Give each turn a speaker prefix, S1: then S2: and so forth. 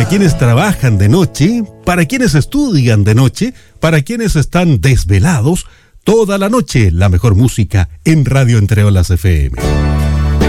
S1: para quienes trabajan de noche, para quienes estudian de noche, para quienes están desvelados, toda la noche la mejor música en Radio Entre Olas FM.